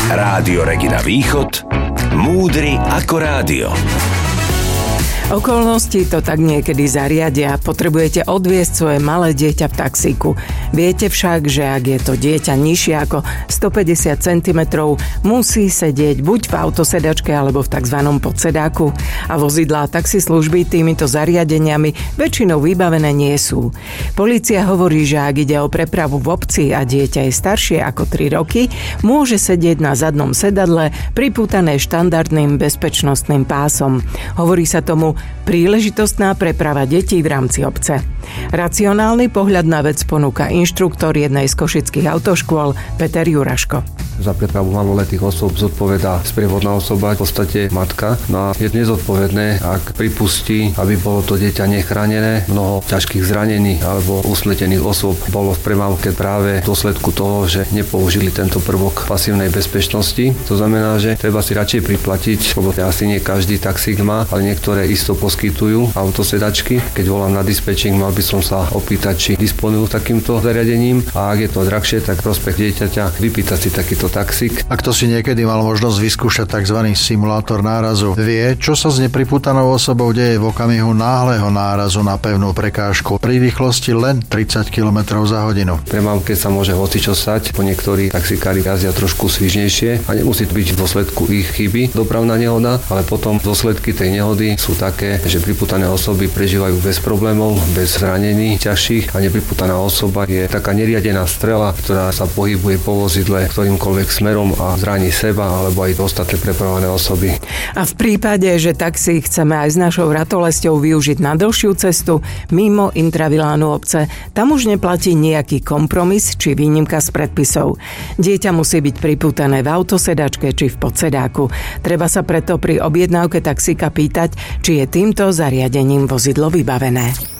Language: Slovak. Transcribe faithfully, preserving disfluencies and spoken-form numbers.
Rádio Regina Východ. Múdry ako rádio. Okolnosti to tak niekedy zariadia. Potrebujete odviesť svoje malé dieťa v taxíku. Viete však, že ak je to dieťa nižšie ako stopäťdesiat centimetrov, musí sedieť buď v autosedačke alebo v tzv. Podsedáku. A vozidlá taxislužby týmito zariadeniami väčšinou vybavené nie sú. Polícia hovorí, že ak ide o prepravu v obci a dieťa je staršie ako tri roky, môže sedieť na zadnom sedadle pripútané štandardným bezpečnostným pásom. Hovorí sa tomu príležitostná preprava detí v rámci obce. Racionálny pohľad na vec ponúka inštruktor jednej z košických autoškôl Peter Juraško. Za prepravu maloletých osôb zodpovedá sprievodná osoba, v podstate matka. No a je nezodpovedné, ak pripustí, aby bolo to dieťa nechránené. Mnoho ťažkých zranení alebo usmrtených osôb bolo v premávke práve v dôsledku toho, že nepoužili tento prvok pasívnej bezpečnosti. To znamená, že treba si radšej priplatiť, lebo asi nie každý taxík má, ale niektoré isto poskytujú autosedačky. Keď volám na dispečing, mal by som sa opýtať, či disponujú takýmto zariadením, a ak je to drahšie, tak prospech dieťaťa vypýtať si takýto taxík. A kto si niekedy mal možnosť vyskúšať tzv. Simulátor nárazu, vie, čo sa s nepripútanou osobou deje v okamihu náhleho nárazu na pevnú prekážku pri rýchlosti len tridsať kilometrov za hodinu. Pre mamke sa môže hocičo stať, po niektorí taxikári jazdia trošku svižnejšie a nemusí byť v dôsledku ich chyby dopravná nehoda, ale potom dôsledky tej nehody sú také, že pripútané osoby prežívajú bez problémov, bez zranení ťažších, a nepripútaná osoba je taká neriadená strela, ktorá sa pohybuje po vozidle ktorýmkoľvek smerom a zraní seba alebo aj ostatné prepravované osoby. A v prípade, že taxi chceme aj s našou ratolesťou využiť na dlhšiu cestu mimo intravilánu obce, tam už neplatí nejaký kompromis či výnimka z predpisov. Dieťa musí byť pripútané v autosedačke či v podsedáku. Treba sa preto pri objednávke taxíka pýtať, či je týmto zariadením vozidlo vybavené.